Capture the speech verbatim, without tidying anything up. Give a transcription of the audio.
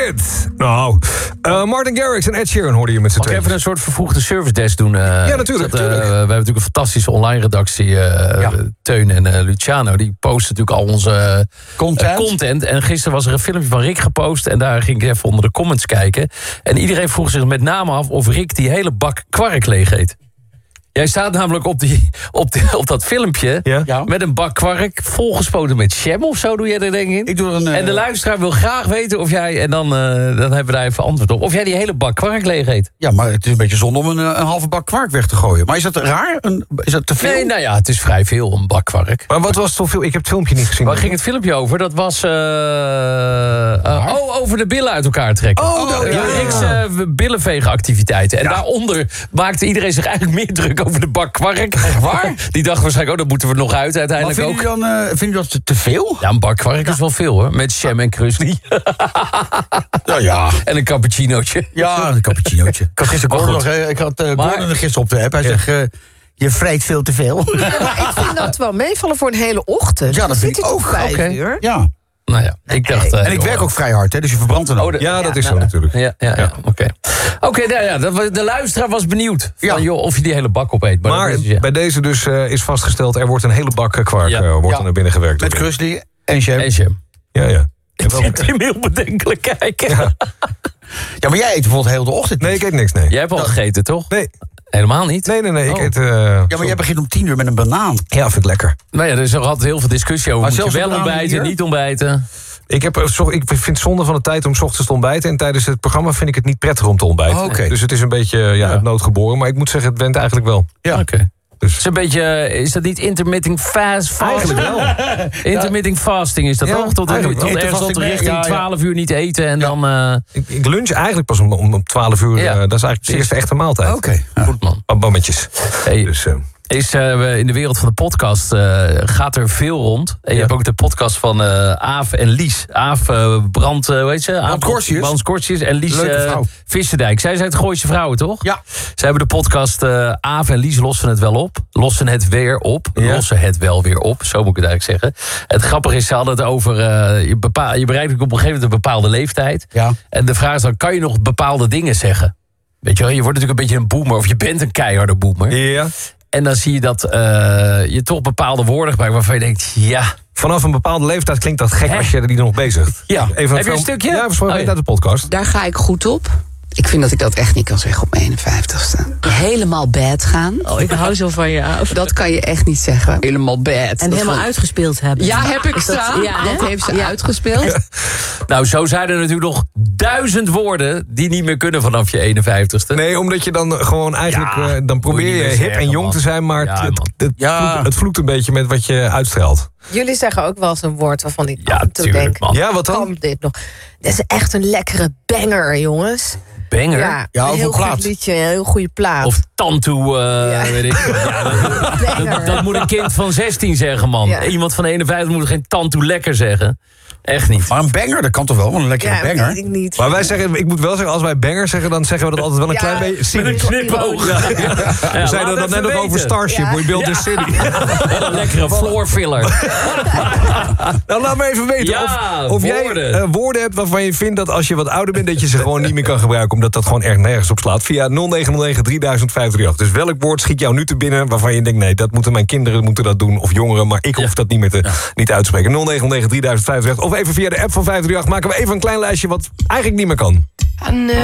it. Nou, uh, Martin Garrix en Ed Sheeran hoorde je met z'n tweeën. Mag ik even een soort vervroegde service desk doen? Uh, ja, natuurlijk. Dat, uh, natuurlijk. we hebben natuurlijk een fantastische online redactie. Uh, ja. Teun en uh, Luciano, die posten natuurlijk al onze content. Uh, content. En gisteren was er een filmpje van Rick gepost. En daar ging ik even onder de comments kijken. En iedereen vroeg zich met name af of Rick die hele bak kwark leeg eet. Jij staat namelijk op, die, op, die, op dat filmpje ja? Ja. met een bak kwark volgespoten met jam of zo doe jij er denk ik in. Ik doe een, uh... En de luisteraar wil graag weten of jij, en dan, uh, dan hebben we daar even antwoord op, of jij die hele bak kwark leeg eet. Ja, maar het is een beetje zonde om een, een halve bak kwark weg te gooien. Maar is dat raar? Een, is dat te veel? Nee, nou ja, het is vrij veel, een bak kwark. Maar wat was toch veel? Ik heb het filmpje niet gezien. Waar ging het filmpje over? Dat was... Uh, uh, oh, over de billen uit elkaar trekken. Oh, dat, uh, ja. Rick's uh, billenvegenactiviteiten. En ja. daaronder maakte iedereen zich eigenlijk meer druk over de bak kwark. Echt waar? Die dacht waarschijnlijk, oh, dat moeten we nog uit uiteindelijk maar ook. Vind je, dan, uh, vind je dat te veel? Ja, een bak kwark ja. is wel veel hoor. Met jam en krusli. Ja, ja. En een cappuccinootje. Ja, een cappuccinootje. Ik had gisteren Gordon, nog, ik had uh, maar, Gordon gisteren op de app. Hij ja. zegt, uh, je vreet veel te veel. Ja, maar ik vind dat wel meevallen voor een hele ochtend. Ja, dat vind ik ook. Vijf okay. uur. Ja. Nou ja, ik dacht... Uh, en ik werk ook vrij hard, hè, dus je verbrandt er nog. Oh, de, ja, dat ja, is ja, zo natuurlijk. Ja, ja, ja, ja. oké. Okay. Oké, okay, nou ja, de, de luisteraar was benieuwd van, ja. joh, of je die hele bak opeet. Maar, maar is, ja. bij deze dus uh, is vastgesteld, er wordt een hele bak kwark ja. uh, wordt ja. naar binnen gewerkt. Met krusli en jam. En jam. Ja, ja. Ik zit hem heel bedenkelijk kijken. Ja. ja, maar jij eet bijvoorbeeld heel de ochtend. Nee, ik eet niks, nee. Jij hebt al dat... gegeten, toch? Nee. Helemaal niet? Nee, nee, nee. Oh. Ik eet, uh, ja, maar jij begint om tien uur met een banaan. Ja, vind ik lekker. Nou ja, er is nog altijd heel veel discussie over. Maar moet je wel ontbijten, niet ontbijten? Ik, heb, ik vind het zonde van de tijd om 's ochtends te ontbijten. En tijdens het programma vind ik het niet prettig om te ontbijten. Oh, okay. Dus het is een beetje ja, ja. uit nood geboren. Maar ik moet zeggen, het went eigenlijk wel. Ja, oké. Okay. Dus. Is, een beetje, is dat niet intermittent fast fasting? Eigenlijk wel. Intermittent fasting is dat ja, toch? Tot, tot ergens tot richting ja, ja. twaalf uur niet eten en ja. dan... Uh... Ik, ik lunch eigenlijk pas om, om twaalf uur. Ja. Uh, dat is eigenlijk de eerste echte maaltijd. Oké. Okay. Ja. Goed man. Bammetjes. Hey. Dus... Uh, Is, uh, in de wereld van de podcast uh, gaat er veel rond. En je ja. hebt ook de podcast van uh, Aaf en Lies. Aaf uh, Brand, uh, hoe heet ze? Brand Kortjes. Brand Kortjes en Lies uh, Visserdijk. Zij zijn het Gooise vrouwen, toch? Ja. Zij hebben de podcast uh, Aaf en Lies lossen het wel op. Lossen het weer op. Ja. Lossen het wel weer op. Zo moet ik het eigenlijk zeggen. Het grappige is, ze hadden het over... Uh, je, bepaal, je bereikt op een gegeven moment een bepaalde leeftijd. Ja. En de vraag is dan, kan je nog bepaalde dingen zeggen? Weet je wel, je wordt natuurlijk een beetje een boomer. Of je bent een keiharde boomer. Ja. En dan zie je dat uh, je toch bepaalde woorden gebruikt waarvan je denkt, ja... Vanaf een bepaalde leeftijd klinkt dat gek Hè? als je er die nog bezigt. Ja. Even Heb je een film... stukje? Ja, voor oh, ja. uit de podcast. Daar ga ik goed op. Ik vind dat ik dat echt niet kan zeggen op mijn eenenvijftigste. Helemaal bad gaan. Oh, ik hou zo van je. Dat kan je echt niet zeggen. Helemaal bad. En dat helemaal vond... uitgespeeld hebben. Ja, heb ik staan. Dat, ja, dat heeft ze ja. uitgespeeld. Ja. Nou, zo zijn er natuurlijk nog duizend woorden die niet meer kunnen vanaf je eenenvijftigste. Nee, omdat je dan gewoon eigenlijk... Ja, uh, dan probeer je hip zeggen, en jong man. te zijn, maar ja, het, het, ja. vloekt, het vloekt een beetje met wat je uitstraalt. Jullie zeggen ook wel eens een woord waarvan ik ja, toe denk... Man. Ja, wat dan? Kan dit nog? Dit is echt een lekkere banger, jongens. Banger? Ja, ja, een heel plaat. goed liedje, een heel goede plaat. Of tantoe, uh, ja. weet ik. Ja, dat, dat, dat moet een kind van zestien zeggen, man. Ja. Iemand van eenenvijftig moet geen tantoe lekker zeggen. Echt niet. Maar een banger, dat kan toch wel? Een lekkere ja, banger. Weet ik niet. Maar wij zeggen, ik moet wel zeggen, als wij banger zeggen, dan zeggen we dat altijd wel een ja, klein beetje cynisch. Met een knipoog. Ja. Ja. Ja, we zeiden dat net nog over Starship, ja. We build ja. the city. En een lekkere floor filler. Nou, laat me even weten ja, of, of jij uh, woorden hebt waarvan je vindt dat als je wat ouder bent, dat je ze gewoon niet meer kan gebruiken, omdat dat gewoon echt nergens op slaat. Via nul negen nul negen drie duizend vijf drie acht. Dus welk woord schiet jou nu te binnen waarvan je denkt, nee, dat moeten mijn kinderen moeten dat doen, of jongeren, maar ik hoef ja. dat niet meer te, ja. niet uit te spreken. nul negen nul negen drie duizend vijf drie acht. Of even via de app van vijf drie acht maken we even een klein lijstje wat eigenlijk niet meer kan. En, uh...